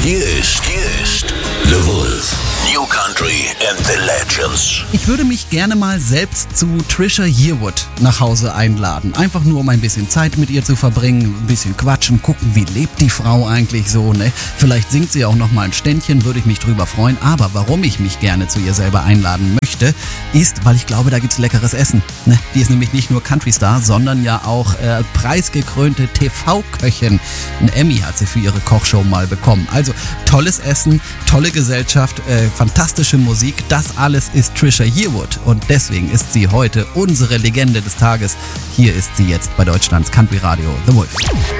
Hier ist The Wolf. New Country and the Legends. Ich würde mich gerne mal selbst zu Trisha Yearwood nach Hause einladen. Einfach nur, um ein bisschen Zeit mit ihr zu verbringen, ein bisschen quatschen, gucken, wie lebt die Frau eigentlich so, ne? Vielleicht singt sie auch noch mal ein Ständchen, würde ich mich drüber freuen. Aber warum ich mich gerne zu ihr selber einladen möchte, ist, weil ich glaube, da gibt's leckeres Essen, ne? Die ist nämlich nicht nur Country-Star, sondern ja auch preisgekrönte TV-Köchin. Ein Emmy hat sie für ihre Kochshow mal bekommen. Also tolles Essen, tolle Gesellschaft, fantastische Musik, das alles ist Trisha Yearwood und deswegen ist sie heute unsere Legende des Tages. Hier ist sie jetzt bei Deutschlands Country Radio, The Wolf.